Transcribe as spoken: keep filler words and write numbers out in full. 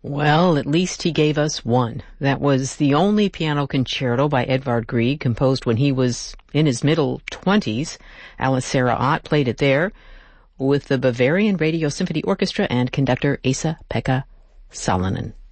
Well, at least he gave us one. That was the only piano concerto by Edvard Grieg, composed when he was in his middle twenties. Alice Sarah Ott played it there with the Bavarian Radio Symphony Orchestra and conductor Esa-Pekka Salonen.